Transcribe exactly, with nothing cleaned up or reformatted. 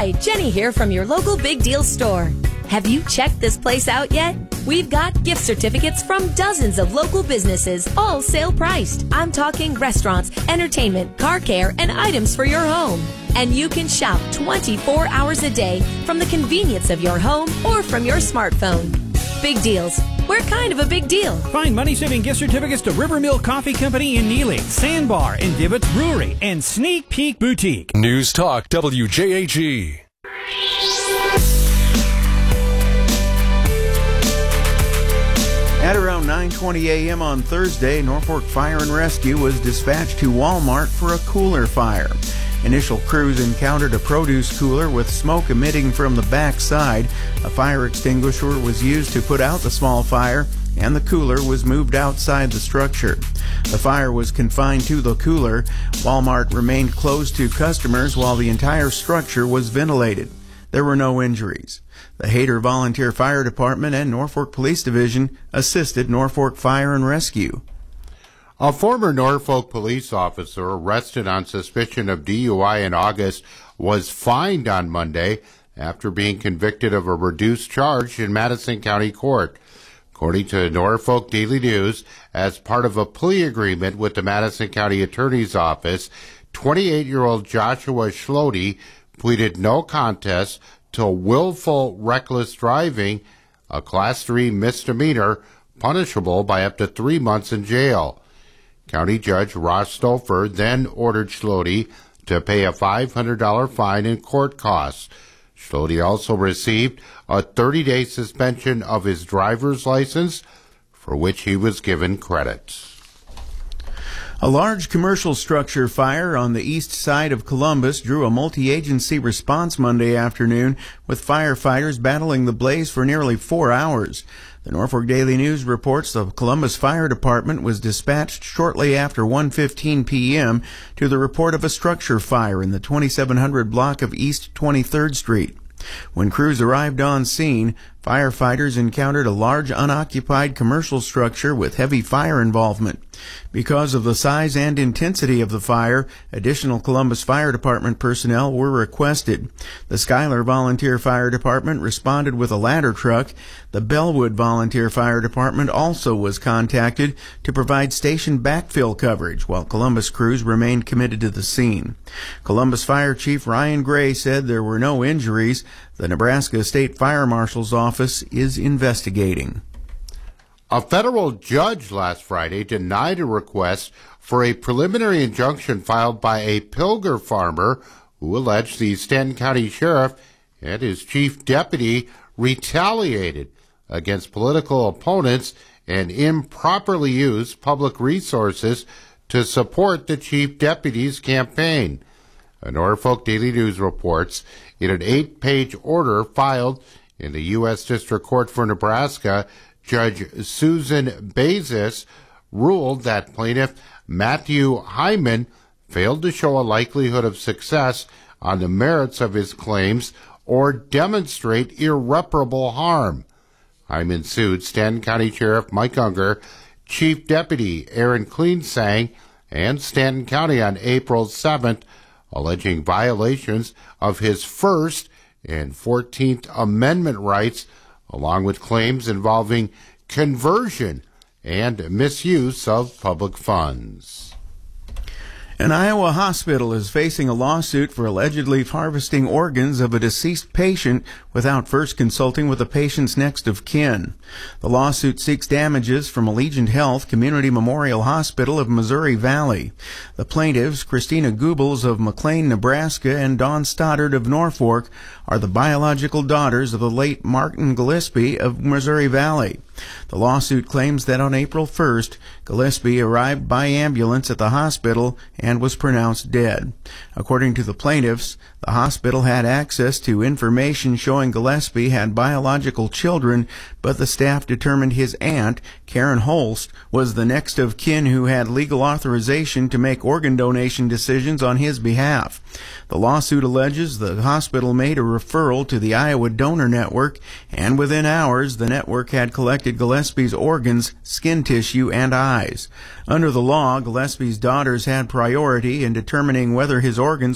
Hi, Jenny here from your local Big Deal store. Have you checked this place out yet? We've got gift certificates from dozens of local businesses, all sale priced. I'm talking restaurants, entertainment, car care, and items for your home. And you can shop twenty-four hours a day from the convenience of your home or from your smartphone. Big Deals. We're kind of a big deal. Find money-saving gift certificates to Rivermill Coffee Company in Neely, Sandbar and Divots Brewery, and Sneak Peek Boutique. News Talk W J A G. At around nine twenty a.m. on Thursday, Norfolk Fire and Rescue was dispatched to Walmart for a cooler fire. Initial crews encountered a produce cooler with smoke emitting from the back side. A fire extinguisher was used to put out the small fire, and the cooler was moved outside the structure. The fire was confined to the cooler. Walmart remained closed to customers while the entire structure was ventilated. There were no injuries. The Hayter Volunteer Fire Department and Norfolk Police Division assisted Norfolk Fire and Rescue. A former Norfolk police officer arrested on suspicion of D U I in August was fined on Monday after being convicted of a reduced charge in Madison County Court. According to Norfolk Daily News, as part of a plea agreement with the Madison County Attorney's Office, twenty-eight-year-old Joshua Schlody pleaded no contest to willful reckless driving, a Class three misdemeanor punishable by up to three months in jail. County Judge Ross Stouffer then ordered Schlody to pay a five hundred dollars fine and court costs. Schlody also received a thirty-day suspension of his driver's license, for which he was given credit. A large commercial structure fire on the east side of Columbus drew a multi-agency response Monday afternoon, with firefighters battling the blaze for nearly four hours. The Norfolk Daily News reports the Columbus Fire Department was dispatched shortly after one fifteen p.m. to the report of a structure fire in the twenty-seven hundred block of East twenty-third Street. When crews arrived on scene, firefighters encountered a large unoccupied commercial structure with heavy fire involvement. Because of the size and intensity of the fire, additional Columbus Fire Department personnel were requested. The Schuyler Volunteer Fire Department responded with a ladder truck. The Bellwood Volunteer Fire Department also was contacted to provide station backfill coverage, while Columbus crews remained committed to the scene. Columbus Fire Chief Ryan Gray said there were no injuries. The Nebraska State Fire Marshal's office is investigating. A federal judge last Friday denied a request for a preliminary injunction filed by a Pilger farmer who alleged the Stanton County Sheriff and his chief deputy retaliated against political opponents and improperly used public resources to support the chief deputy's campaign. A Norfolk Daily News reports in an eight-page order filed in the U S District Court for Nebraska, Judge Susan Bezos ruled that plaintiff Matthew Hyman failed to show a likelihood of success on the merits of his claims or demonstrate irreparable harm. Hyman sued Stanton County Sheriff Mike Unger, Chief Deputy Aaron Kleensang, and Stanton County on April seventh, alleging violations of his First and fourteenth Amendment rights, along with claims involving conversion and misuse of public funds. An Iowa hospital is facing a lawsuit for allegedly harvesting organs of a deceased patient without first consulting with the patient's next of kin. The lawsuit seeks damages from Allegiant Health Community Memorial Hospital of Missouri Valley. The plaintiffs, Christina Goebbels of McLean, Nebraska, and Dawn Stoddard of Norfolk, are the biological daughters of the late Martin Gillespie of Missouri Valley. The lawsuit claims that on April first, Gillespie arrived by ambulance at the hospital and was pronounced dead. According to the plaintiffs, the hospital had access to information showing Gillespie had biological children, but the staff determined his aunt, Karen Holst, was the next of kin who had legal authorization to make organ donation decisions on his behalf. The lawsuit alleges the hospital made a referral to the Iowa Donor Network, and within hours the network had collected Gillespie's organs, skin tissue, and eyes. Under the law, Gillespie's daughters had priority in determining whether his organs